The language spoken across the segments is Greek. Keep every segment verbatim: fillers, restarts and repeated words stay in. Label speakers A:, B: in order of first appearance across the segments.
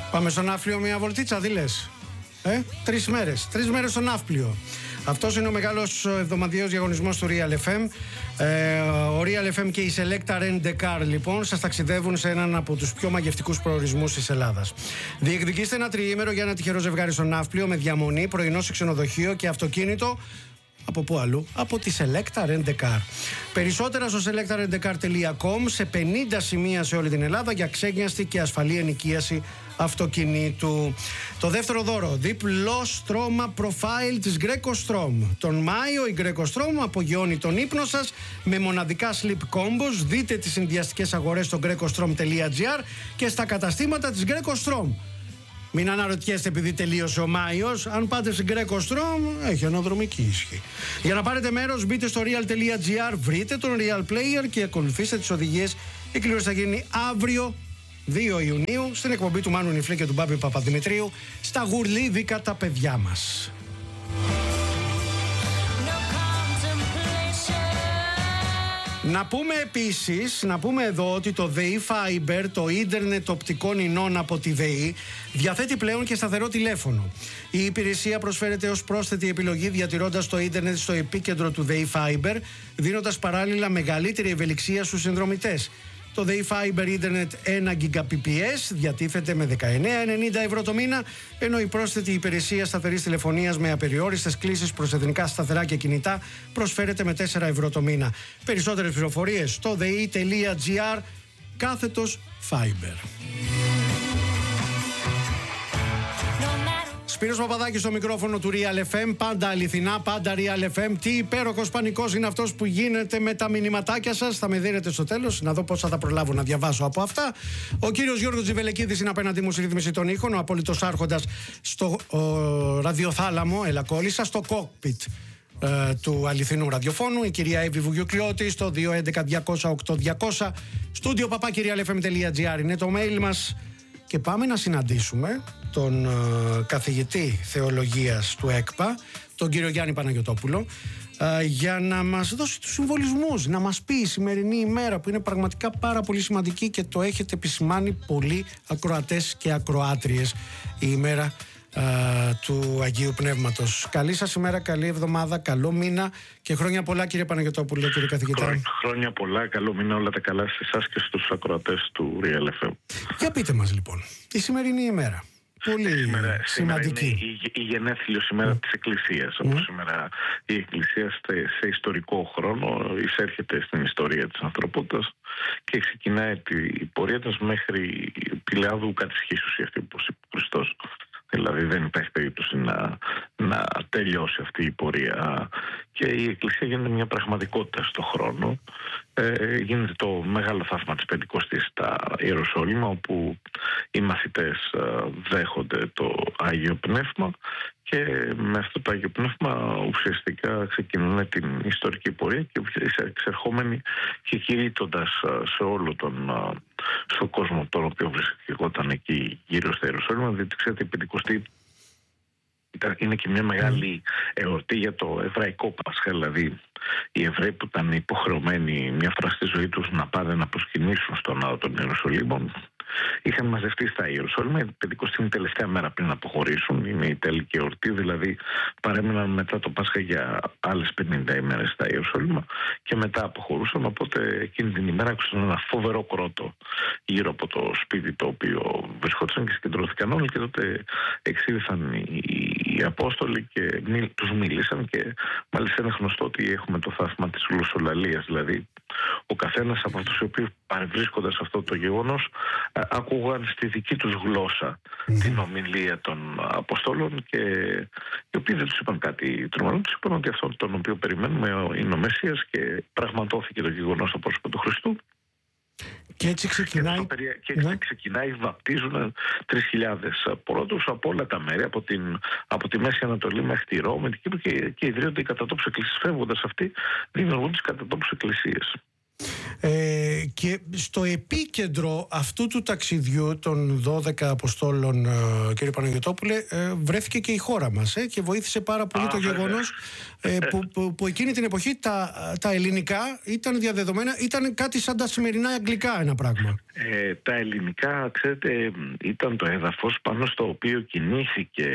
A: Πάμε στο Ναύπλιο μια βολτίτσα, τι λες? Ε, τρεις μέρες, τρεις μέρες στο Ναύπλιο. Αυτός είναι ο μεγάλος εβδομαδιαίος διαγωνισμός του Real εφ εμ. Ε, ο Real εφ εμ και η Selecta Rent a Car λοιπόν σας ταξιδεύουν σε έναν από τους πιο μαγευτικούς προορισμούς της Ελλάδας. Διεκδικήστε ένα τριήμερο για ένα τυχερό ζευγάρι στο Ναύπλιο με διαμονή, πρωινό σε ξενοδοχείο και αυτοκίνητο. Από πού αλλού? Από τη Selecta Rent a Car. Περισσότερα στο selecta rent a car τελεία com, σε πενήντα σημεία σε όλη την Ελλάδα για ξέγνιαστη και ασφαλή ενοικίαση αυτοκινήτου. Το δεύτερο δώρο, διπλό στρώμα profile της Greco Strom. Τον Μάιο η Greco Strom απογειώνει τον ύπνο σας με μοναδικά sleep combos. Δείτε τις συνδυαστικές αγορές στο greco strom τελεία gr και στα καταστήματα της Greco Strom. Μην αναρωτιέστε επειδή τελείωσε ο Μάιος. Αν πάτε στην Greco Strom, έχει αναδρομική ισχύ. Για να πάρετε μέρος, μπείτε στο real τελεία gr, βρείτε τον Real Player και ακολουθήστε τις οδηγίες. Η κλήρωση θα γίνει αύριο, δύο Ιουνίου, στην εκπομπή του Μάνου Νιφλή και του Μπάμπη Παπαδημητρίου, στα γουρλίδικα τα παιδιά μας. Να πούμε επίσης, να πούμε εδώ ότι το ΔΕΗ Fiber, το ίντερνετ οπτικών ινών από τη ΔΕΗ, διαθέτει πλέον και σταθερό τηλέφωνο. Η υπηρεσία προσφέρεται ως πρόσθετη επιλογή διατηρώντας το ίντερνετ στο επίκεντρο του ΔΕΗ Fiber, δίνοντας παράλληλα μεγαλύτερη ευελιξία στους συνδρομητές. Το ΔΕΗ Fiber Internet ένα Gbps διατίθεται με δεκαεννέα ενενήντα ευρώ το μήνα, ενώ η πρόσθετη υπηρεσία σταθερής τηλεφωνίας με απεριόριστες κλήσεις προς εθνικά σταθερά και κινητά προσφέρεται με τέσσερα ευρώ το μήνα. Περισσότερες πληροφορίες στο δei τελεία gr κάθετος Fiber. Σπύρος Παπαδάκης στο μικρόφωνο του Real εφ εμ, πάντα αληθινά, πάντα Real εφ εμ. Τι υπέροχος πανικός είναι αυτός που γίνεται με τα μηνυματάκια σας. Θα με δίνετε στο τέλος, να δω πώς θα τα προλάβω να διαβάσω από αυτά. Ο κύριος Γιώργος Τζιβελεκίδης είναι απέναντί μου στη ρύθμιση των ήχων, ο απόλυτος άρχοντας στο ο, ραδιοθάλαμο, έλα κόλλησα, στο κόκπιτ ε, του αληθινού ραδιοφώνου. Η κυρία Εύη Βουγιουκλιώτη στο δύο έντεκα διακόσια οκτώ διακόσια. Στούντιο παπάκι real f m τελεία gr είναι το mail μας. Και πάμε να συναντήσουμε τον ε, καθηγητή θεολογίας του ΕΚΠΑ, τον κύριο Γιάννη Παναγιωτόπουλο, ε, για να μας δώσει τους συμβολισμούς, να μας πει η σημερινή ημέρα που είναι πραγματικά πάρα πολύ σημαντική και το έχετε επισημάνει πολλοί ακροατές και ακροάτριες, η ημέρα ε, του Αγίου Πνεύματος. Καλή σας ημέρα, καλή εβδομάδα, καλό μήνα και χρόνια πολλά κύριε Παναγιωτόπουλο, κύριε καθηγητά.
B: Χρόνια, χρόνια πολλά, καλό μήνα, όλα τα καλά σε εσάς και στους ακροατές του Real εφ εμ.
A: Για πείτε μας λοιπόν, η σημερινή ημέρα. Πολύ
B: σήμερα,
A: σημαντική.
B: Σήμερα είναι η, η γενέθλιος ημέρα mm. της Εκκλησίας. Mm. Όπως σήμερα η Εκκλησία σε, σε ιστορικό χρόνο εισέρχεται στην ιστορία της ανθρωπότητας και ξεκινάει την πορεία της μέχρι τη Λεάδου κατησχίσουσι, αυτή όπως είπε ο Χριστός. Δηλαδή δεν υπάρχει περίπτωση να, να τελειώσει αυτή η πορεία και η Εκκλησία γίνεται μια πραγματικότητα στον χρόνο. Ε, γίνεται το μεγάλο θαύμα της Πεντηκοστής στα Ιεροσόλυμα, όπου οι μαθητές ε, δέχονται το Άγιο Πνεύμα και με αυτό το Άγιο Πνεύμα ουσιαστικά ξεκινούν την ιστορική πορεία και εξερχόμενοι και κηρύττοντας σε όλο τον στον κόσμο τον οποίο βρισκόταν εκεί γύρω στα Ιεροσόλυμα, διότι ξέρετε η Πεντηκοστή είναι και μια μεγάλη εορτή για το εβραϊκό Πάσχα, δηλαδή οι Εβραίοι που ήταν υποχρεωμένοι μια φορά στη ζωή τους να πάνε να προσκυνήσουν στον ναό των Ιεροσολύμων είχαν μαζευτεί στα Ιεροσόλυμα. Η Πεντηκοστή είναι η τελευταία μέρα πριν αποχωρήσουν, είναι η τελική εορτή, δηλαδή παρέμειναν μετά το Πάσχα για άλλες πενήντα ημέρες στα Ιεροσόλυμα και μετά αποχωρούσαν, οπότε εκείνη την ημέρα άκουσαν ένα φοβερό κρότο γύρω από το σπίτι το οποίο βρισκόντουσαν και συγκεντρώθηκαν όλοι και τότε εξήλθαν οι, οι Απόστολοι και μι, τους μίλησαν και μάλιστα είναι γνωστό ότι έχουμε το θαύμα της γλωσσολαλίας, δηλαδή ο καθένας από αυτούς οι οποίοι παρευρίσκονται σε αυτό το γεγονός ακούγαν στη δική τους γλώσσα mm-hmm. την ομιλία των Αποστόλων και οι οποίοι δεν τους είπαν κάτι τρομερό, τους είπαν ότι αυτόν τον οποίο περιμένουμε είναι ο Μεσσίας και πραγματώθηκε το γεγονός στο πρόσωπο του Χριστού.
A: Και έτσι ξεκινάει,
B: και έτσι ναι. ξεκινάει βαπτίζουν τρεις χιλιάδες πρώτους από όλα τα μέρη, από, την, από τη Μέση Ανατολή μέχρι τη Ρώμη και, και ιδρύονται οι κατατόπους εκκλησίες. Φεύγοντας αυτοί, δημιουργούν τις κατατόπους εκκλησίες.
A: Ε, και στο επίκεντρο αυτού του ταξιδιού των δώδεκα Αποστόλων, ε, κύριε Παναγιωτόπουλε, ε, βρέθηκε και η χώρα μας ε, και βοήθησε πάρα πολύ Α, το βέβαια. γεγονός ε, που, που, που εκείνη την εποχή τα, τα ελληνικά ήταν διαδεδομένα, ήταν κάτι σαν τα σημερινά αγγλικά ένα πράγμα.
B: Ε, τα ελληνικά, ξέρετε, ήταν το έδαφος πάνω στο οποίο κινήθηκε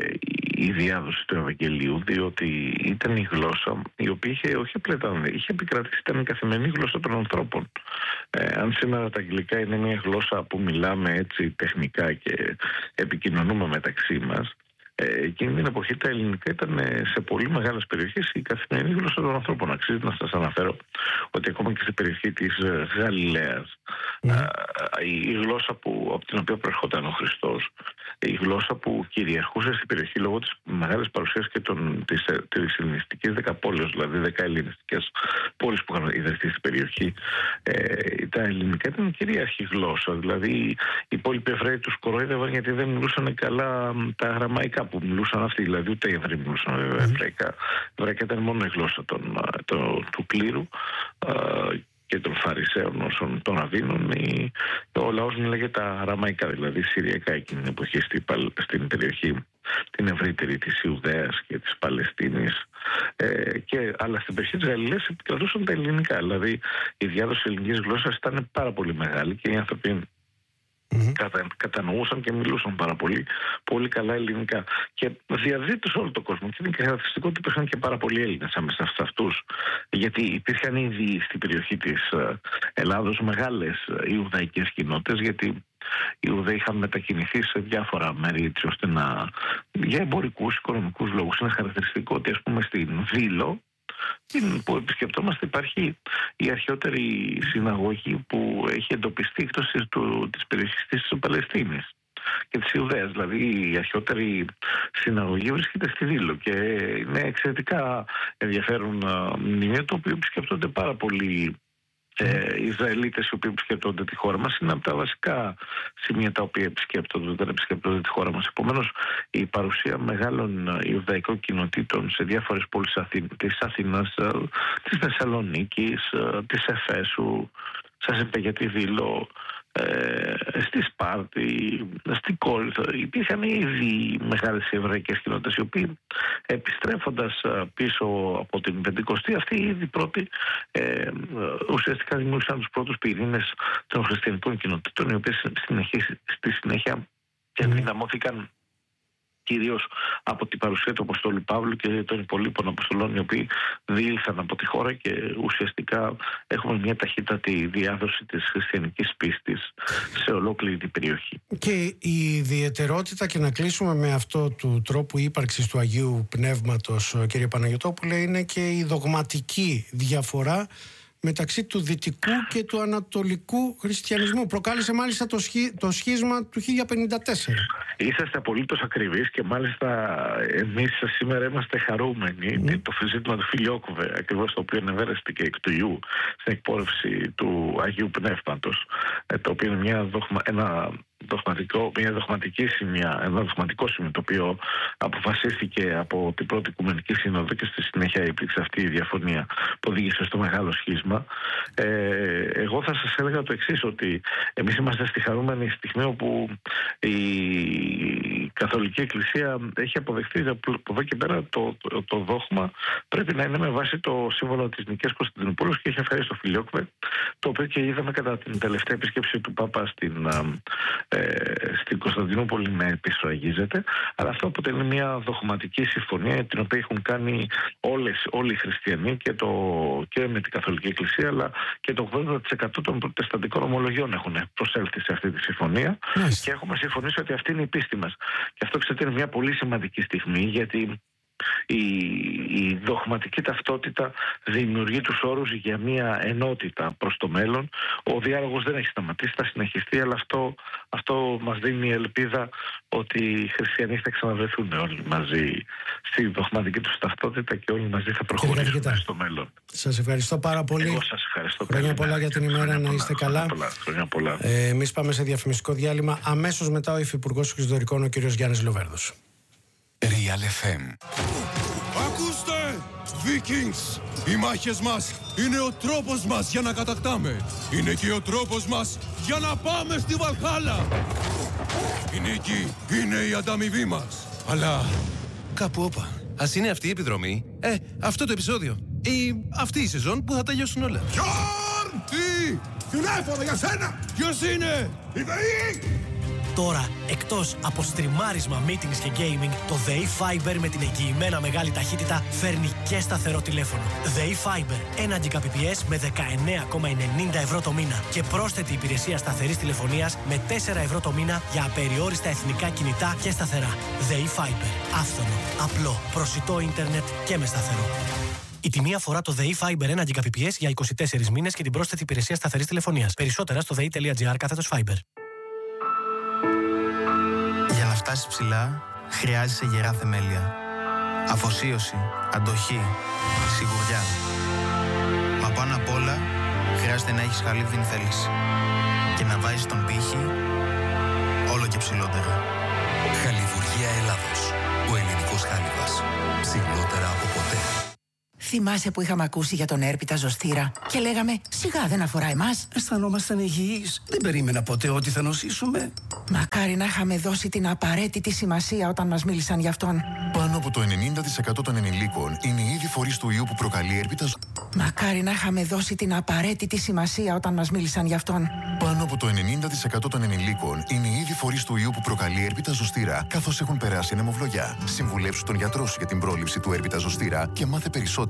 B: η διάδοση του Ευαγγελίου, διότι ήταν η γλώσσα η οποία είχε, όχι απλά ήταν, είχε επικρατήσει, ήταν η καθημερινή γλώσσα των ανθρώπων. Ε, αν σήμερα τα αγγλικά είναι μια γλώσσα που μιλάμε έτσι τεχνικά και επικοινωνούμε μεταξύ μας, Ε, εκείνη την εποχή τα ελληνικά ήταν σε πολύ μεγάλες περιοχές η καθημερινή γλώσσα των ανθρώπων. Αξίζει να σας αναφέρω ότι ακόμα και στην περιοχή της Γαλιλαίας, mm. α, η γλώσσα που, από την οποία προερχόταν ο Χριστός, η γλώσσα που κυριαρχούσε στην περιοχή λόγω της μεγάλης παρουσίας και των, της, της ελληνιστικής δεκαπόλεως, δηλαδή δέκα ελληνιστικές πόλεις που είχαν ιδρυθεί στην περιοχή, ε, τα ελληνικά ήταν κυρίαρχη γλώσσα. Δηλαδή οι υπόλοιποι Εβραίοι τους κοροϊδεύαν γιατί δεν μιλούσαν καλά τα αραμαϊκά που μιλούσαν αυτοί, δηλαδή ούτε οι Εβραίοι μιλούσαν mm. εβραϊκά. Εβραϊκά ήταν μόνο η γλώσσα των, το, του κλήρου και των Φαρισαίων, όσων των Ραβίνων. Ο λαός μιλάγε τα αραμαϊκά, δηλαδή συριακά εκείνη την εποχή στην, στην περιοχή την ευρύτερη της Ιουδαίας και της Παλαιστίνης, ε, και, αλλά στην περιοχή της Γαλιλαίας επικρατούσαν τα ελληνικά. Δηλαδή η διάδοση ελληνικής γλώσσας ήταν πάρα πολύ μεγάλη και οι άνθρωποι Mm-hmm. Κατα, κατανοούσαν και μιλούσαν πάρα πολύ, πολύ καλά ελληνικά. Και διαδίδεται όλο τον κόσμο. Και είναι και χαρακτηριστικό ότι υπήρχαν και πάρα πολλοί Έλληνες άμεσα σε αυτούς. Γιατί υπήρχαν ήδη στην περιοχή της Ελλάδος μεγάλες Ιουδαϊκές κοινότητες, γιατί οι Ιουδαίοι είχαν μετακινηθεί σε διάφορα μέρη έτσι ώστε να, για εμπορικούς, οικονομικούς λόγους. Είναι χαρακτηριστικό ότι, ας πούμε, στην Βήλο, που επισκεπτόμαστε, υπάρχει η αρχαιότερη συναγωγή που έχει εντοπιστεί εκτός της περιοχής της Παλαιστίνης και της Ιουδαίας. Δηλαδή η αρχαιότερη συναγωγή βρίσκεται στη Βήλο και είναι εξαιρετικά ενδιαφέρον μνημείο, το οποίο επισκεπτόνται πάρα πολλοί Ε, οι Ισραηλίτες οι οποίοι επισκέπτονται τη χώρα μας. Είναι από τα βασικά σημεία τα οποία επισκέπτονται όταν επισκέπτονται τη χώρα μας. Επομένως, η παρουσία μεγάλων Ιουδαϊκών κοινοτήτων σε διάφορες πόλεις της Αθήνας, της Θεσσαλονίκης, της Εφέσου, σας είπα για τη Βήλο, Ε, στη Σπάρτη, στην Κόρινθο, υπήρχαν ήδη μεγάλες εβραϊκές κοινότητες οι οποίοι, επιστρέφοντας πίσω από την Πεντηκοστή, αυτοί ήδη πρώτοι ε, ουσιαστικά δημιούργησαν τους πρώτους πυρήνες των χριστιανικών κοινότητων, οι οποίες στη συνέχεια ενδυναμώθηκαν κυρίως από την παρουσία του Αποστόλου Παύλου και των υπολείπων αποστολών, οι οποίοι διήλθαν από τη χώρα και ουσιαστικά έχουμε μια ταχύτατη διάδοση της χριστιανικής πίστης σε ολόκληρη την περιοχή.
A: Και η ιδιαιτερότητα, και να κλείσουμε με αυτό του τρόπου ύπαρξης του Αγίου Πνεύματος, κύριε Παναγιωτόπουλε, είναι και η δογματική διαφορά μεταξύ του δυτικού και του ανατολικού χριστιανισμού. Προκάλεσε μάλιστα το, σχή, το σχίσμα του χίλια πενήντα τέσσερα.
B: Είσαστε απολύτως ακριβείς και μάλιστα εμείς σήμερα είμαστε χαρούμενοι. Mm. Το ζήτημα του Φιλιόκουβε, ακριβώς το οποίο ανεβέρεστηκε εκ του Ιού στην εκπόρευση του Αγίου Πνεύματος, το οποίο είναι μια δογμα, ένα δογματικό, μια δογματική σημεία, ένα δογματικό σημείο το οποίο αποφασίστηκε από την πρώτη Οικουμενική Σύνοδο και στη συνέχεια υπήρξε αυτή η διαφωνία που οδήγησε στο μεγάλο σχίσμα. Ε, εγώ θα σας έλεγα το εξής, ότι εμείς είμαστε στη χαρούμενη στιγμή όπου η Καθολική Εκκλησία έχει αποδεχτεί από εδώ και πέρα το, το, το δόγμα πρέπει να είναι με βάση το σύμβολο της Νικαίας Κωνσταντινούπολης και έχει αφαιρέσει το Φιλιόκουβε, το οποίο και είδαμε κατά την τελευταία επίσκεψη του Πάπα στην στην Κωνσταντινούπολη να επισφραγίζεται, αλλά αυτό αποτελεί μια δογματική συμφωνία την οποία έχουν κάνει όλες, όλοι οι χριστιανοί και, το, και με την Καθολική Εκκλησία, αλλά και το ογδόντα τοις εκατό των προτεσταντικών ομολογιών έχουν προσέλθει σε αυτή τη συμφωνία yes. και έχουμε συμφωνήσει ότι αυτή είναι η πίστη μας. Και αυτό, ξέρετε, είναι μια πολύ σημαντική στιγμή, γιατί Η, η δογματική ταυτότητα δημιουργεί τους όρους για μια ενότητα προς το μέλλον. Ο διάλογος δεν έχει σταματήσει, θα συνεχιστεί, αλλά αυτό, αυτό μας δίνει ελπίδα ότι οι χριστιανοί θα ξαναβρεθούν όλοι μαζί στη δογματική τους ταυτότητα και όλοι μαζί θα προχωρήσουν στο μέλλον.
A: Σας ευχαριστώ πάρα πολύ.
B: Εγώ σας ευχαριστώ.
A: Χρόνια πολλά για την ημέρα, να είστε καλά.
B: Χρόνια πολλά.
A: Ε, εμείς πάμε σε διαφημιστικό διάλειμμα. Αμέσως μετά ο Υφυπουργός Εξωτερικών, ο κ. Γιάννης Λοβέρδος.
C: Real εφ εμ.
D: Ακούστε, Vikings! Οι μάχες μας είναι ο τρόπος μας για να κατακτάμε. Είναι και ο τρόπος μας για να πάμε στη Βαλχάλα. Η νίκη είναι η ανταμοιβή μας. Αλλά κάπου όπα. Ας είναι αυτή η επιδρομή, ε, αυτό το επεισόδιο ή αυτή η σεζόν που θα τελειώσουν όλα.
E: Γιώργ! Τι! Τηλέφωνο για σένα!
D: Ποιος είναι?
E: Η ΔΕΗ!
F: Τώρα, εκτός από στριμάρισμα, meetings και gaming, το ΔΕΗ Fiber με την εγγυημένα μεγάλη ταχύτητα φέρνει και σταθερό τηλέφωνο. ΔΕΗ Fiber, ένα Gbps με δεκαεννέα κόμμα ενενήντα ευρώ το μήνα και πρόσθετη υπηρεσία σταθερής τηλεφωνίας με τέσσερα ευρώ το μήνα για απεριόριστα εθνικά κινητά και σταθερά. ΔΕΗ Fiber, άφθονο, απλό, προσιτό ίντερνετ και με σταθερό. Η τιμή αφορά το ΔΕΗ Fiber ένα Gbps για είκοσι τέσσερις μήνες και την πρόσθετη υπηρεσία σταθερής τηλεφωνίας. Περισσότερα στο δei.gr κάθετος Fiber.
G: Για να φτάσεις ψηλά, χρειάζεσαι γερά θεμέλια. Αφοσίωση, αντοχή, σιγουριά. Μα πάνω απ' όλα, χρειάζεται να έχεις χαλίβδιν θέληση. Και να βάζεις τον πύχη όλο και ψηλότερα.
C: Χαλιβουργία Ελλάδος. Ο ελληνικός χάλιβας. Ψηλότερα από ποτέ.
H: Θυμάσαι που είχαμε ακούσει για τον έρπιτα ζωστήρα και λέγαμε σιγά δεν αφορά εμάς.
I: Αισθανόμασταν υγιείς. Δεν περίμενα ποτέ ότι θα νοσήσουμε.
H: Μακάρι να είχαμε δώσει την απαραίτητη σημασία όταν μας μίλησαν γι' αυτόν.
J: Πάνω από το ενενήντα τοις εκατό των ενηλίκων είναι ήδη φορείς του ιού που προκαλεί έρπιτα ζωστήρα.
H: Μακάρι να είχαμε δώσει την απαραίτητη σημασία όταν μας μίλησαν γι' αυτόν.
J: Πάνω από το ενενήντα τοις εκατό των ενηλίκων είναι ήδη φορείς του ιού που προκαλεί έρπιτα ζωστήρα, καθώς έχουν περάσει ανεμοβλογιά. Συμβουλέψου τον γιατρό σου για την πρόληψη του έρπιτα ζωστήρα και μάθε περισσότερο.